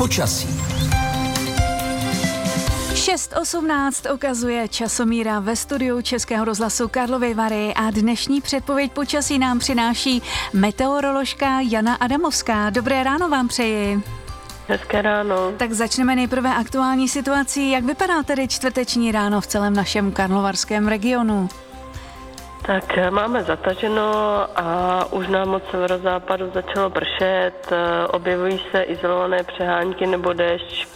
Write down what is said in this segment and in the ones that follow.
Počasí. 6:18 ukazuje časomíra ve studiu Českého rozhlasu Karlovy Vary a dnešní předpověď počasí nám přináší meteoroložka Jana Adamovská. Dobré ráno vám přeji. Hezké ráno. Tak začneme nejprve aktuální situací. Jak vypadá tedy čtvrteční ráno v celém našem karlovarském regionu? Tak máme zataženo a už nám od severozápadu začalo pršet. Objevují se izolované přehánky nebo déšť,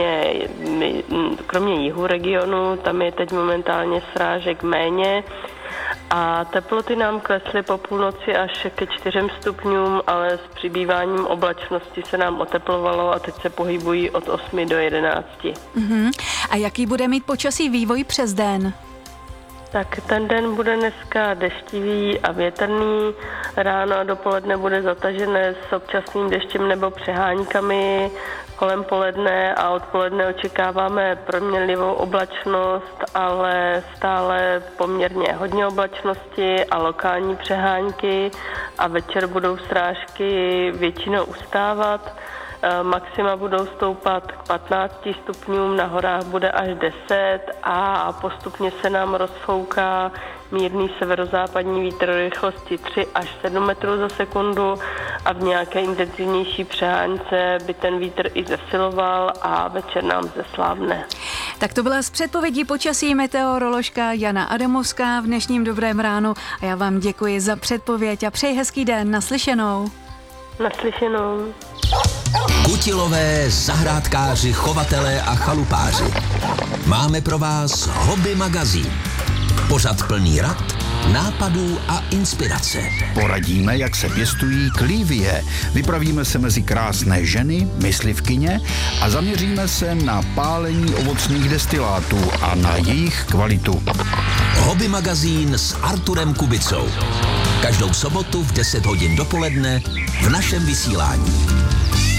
kromě jihu regionu. Tam je teď momentálně srážek méně. A teploty nám klesly po půlnoci až ke 4 stupňům, ale s přibýváním oblačnosti se nám oteplovalo a teď se pohybují od 8 do 11. A jaký bude mít počasí vývoj přes den? Tak ten den bude dneska deštivý a větrný, ráno a dopoledne bude zatažené s občasným deštěm nebo přeháňkami, kolem poledne a odpoledne očekáváme proměnlivou oblačnost, ale stále poměrně hodně oblačnosti a lokální přehánky a večer budou srážky většinou ustávat. Maxima budou stoupat k 15 stupňům, na horách bude až 10 a postupně se nám rozfouká mírný severozápadní vítr rychlosti 3 až 7 metrů za sekundu a v nějaké intenzivnější přehánce by ten vítr i zesiloval a večer nám zeslábne. Tak to byla z předpovědí počasí meteoroložka Jana Adamovská v dnešním Dobrém ránu a já vám děkuji za předpověď a přeji hezký den. Naslyšenou. Naslyšenou. Kutilové, zahrádkáři, chovatelé a chalupáři. Máme pro vás Hobby magazín. Pořad plný rad, nápadů a inspirace. Poradíme, jak se pěstují klívie. Vypravíme se mezi krásné ženy, myslivkyně a zaměříme se na pálení ovocných destilátů a na jejich kvalitu. Hobby magazín s Arturem Kubicou. Každou sobotu v 10 hodin dopoledne v našem vysílání.